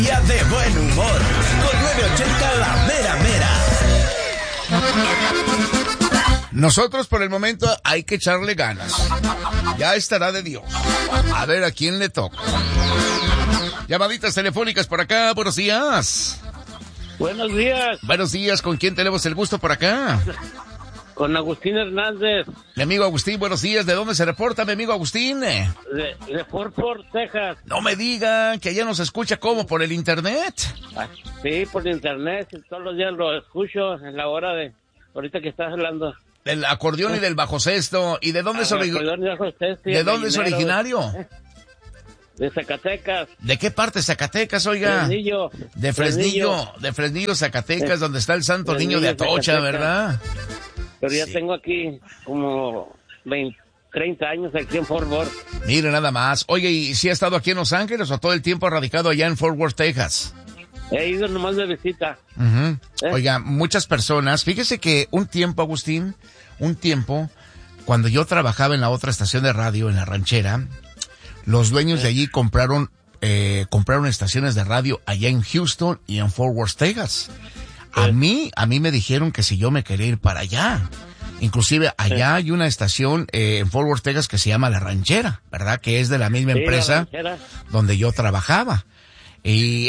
Día de buen humor. Con 980 La Mera Mera. Nosotros por el momento hay que echarle ganas. Ya estará de Dios. A ver a quién le toca. Llamaditas telefónicas por acá, buenos días. Buenos días. Buenos días, ¿con quién tenemos el gusto por acá? Con Agustín Hernández. Mi amigo Agustín, buenos días. ¿De dónde se reporta, mi amigo Agustín? De Fort Worth, Texas. No me digan que allá nos escucha, ¿cómo? ¿Por el internet? Sí, por internet. Todos los días lo escucho en la hora de... Ahorita que estás hablando. Del acordeón y del bajo sexto. ¿Y de dónde es originario? De Zacatecas. ¿De qué parte de Zacatecas, oiga? Fresnillo. De Fresnillo, Zacatecas, donde está el Santo Niño de Atocha, Zacatecas. ¿verdad? Pero ya Sí. tengo aquí como 30 años aquí en Fort Worth. Mire, nada más. Oye, ¿y si ha estado aquí en Los Ángeles o todo el tiempo ha radicado allá en Fort Worth, Texas? He ido nomás de visita. Uh-huh. Oiga, muchas personas, fíjese que un tiempo, Agustín, cuando yo trabajaba en la otra estación de radio, en La Ranchera, los dueños de allí compraron estaciones de radio allá en Houston y en Fort Worth, Texas. A mí me dijeron que si yo me quería ir para allá. Inclusive allá hay una estación en Fort Worth, Texas que se llama La Ranchera, ¿verdad? Que es de la misma empresa donde yo trabajaba. Y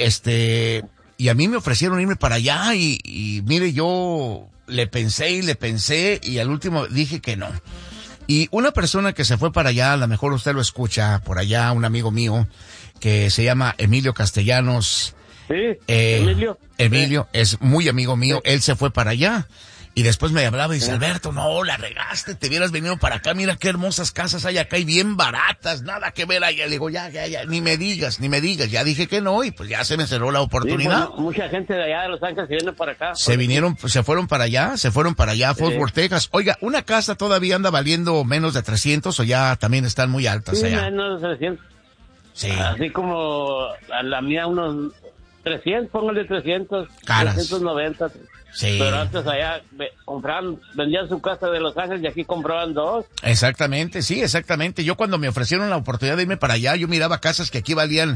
a mí me ofrecieron irme para allá y mire, yo le pensé y al último dije que no. Y una persona que se fue para allá, a lo mejor usted lo escucha por allá, un amigo mío que se llama Emilio Castellanos. Sí, Emilio. Emilio es muy amigo mío, él se fue para allá. Y después me hablaba y dice, Alberto, no, la regaste, te hubieras venido para acá, mira qué hermosas casas hay acá y bien baratas, nada que ver allá. Le digo, ya, ni me digas, ya dije que no y pues ya se me cerró la oportunidad. Sí, bueno, mucha gente de allá de Los Ángeles se viene para acá. Se fueron para allá a Fort Worth, Texas. Oiga, ¿una casa todavía anda valiendo menos de 300 o ya también están muy altas sí, allá? Menos de 300. Sí. Así como a la mía unos 300, póngale 300, Caras. 390. Sí. Pero antes allá vendían su casa de Los Ángeles y aquí compraban dos. Exactamente, sí, exactamente. Yo cuando me ofrecieron la oportunidad de irme para allá, yo miraba casas que aquí valían,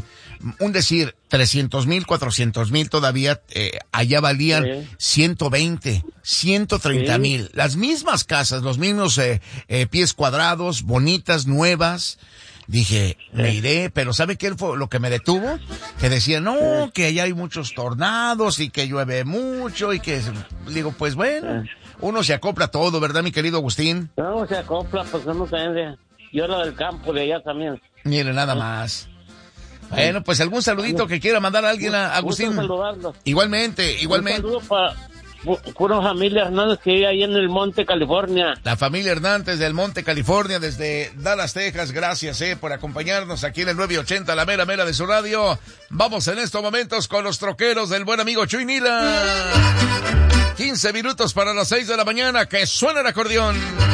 300,000, 400,000 todavía, allá valían 120, 130,000. Las mismas casas, los mismos pies cuadrados, bonitas, nuevas. Dije, me iré, pero ¿sabe qué fue lo que me detuvo? Que decía, no, que allá hay muchos tornados y que llueve mucho y que... Digo, pues bueno, uno se acopla a todo, ¿verdad, mi querido Agustín? No, se acopla, pues uno también. Yo era del campo de allá también. Mire, nada más. Bueno, pues algún saludito que quiera mandar a alguien a Agustín. Igualmente. Un saludo para pura familia Hernández que vive ahí en el Monte, California. La familia Hernández del Monte, California, desde Dallas, Texas. Gracias, por acompañarnos aquí en el 980, la mera de su radio. Vamos en estos momentos con los troqueros del buen amigo Chuy Nila. 15 minutos para las 6 de la mañana. Que suena el acordeón.